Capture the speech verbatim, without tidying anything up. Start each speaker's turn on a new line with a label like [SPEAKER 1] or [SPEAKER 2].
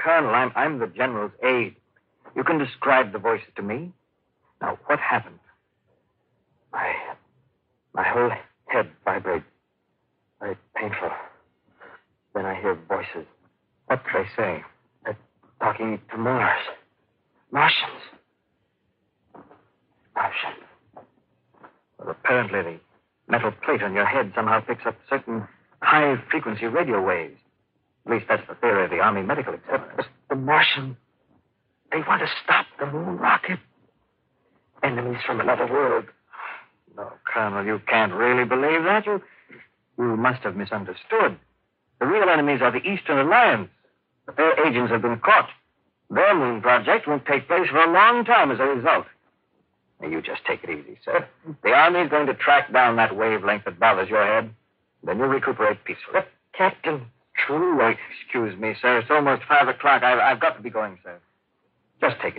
[SPEAKER 1] Colonel. I'm, I'm the general's aide. You can describe the voices to me. Now, what happened?
[SPEAKER 2] My, my whole head vibrates. Very painful. Then I hear voices.
[SPEAKER 1] What do they say?
[SPEAKER 2] They're talking to Mars. Martians. Martians.
[SPEAKER 1] Well, apparently the metal plate on your head somehow picks up certain high-frequency radio waves. At least that's the theory of the Army Medical Examiner.
[SPEAKER 2] The Martians. They want to stop the moon rocket. Enemies from another world.
[SPEAKER 1] No, Colonel, you can't really believe that. You, you must have misunderstood. The real enemies are the Eastern Alliance. But their agents have been caught. Their moon project won't take place for a long time as a result. Now, you just take it easy, sir. The Army is going to track down that wavelength that bothers your head. Then you'll recuperate peacefully.
[SPEAKER 2] But, Captain,
[SPEAKER 1] True. Excuse me, sir. It's almost five o'clock. I've, I've got to be going, sir. Just take it.